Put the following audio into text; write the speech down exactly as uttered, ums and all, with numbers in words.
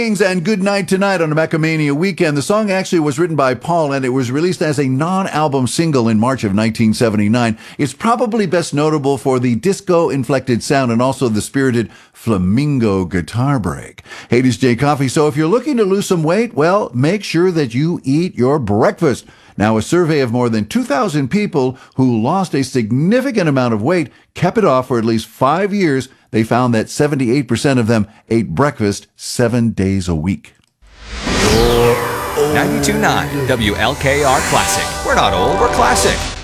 And Good Night Tonight on a Macamania weekend. The song actually was written by Paul and it was released as a non-album single in March of nineteen seventy-nine. It's probably best notable for the disco-inflected sound and also the spirited flamingo guitar break. Hey, this is Jay Coffey. So if you're looking to lose some weight, well, make sure that you eat your breakfast. Now, a survey of more than two thousand people who lost a significant amount of weight kept it off for at least five years. They found that seventy-eight percent of them ate breakfast seven days a week. ninety-two point nine W L K R Classic. We're not old, we're classic.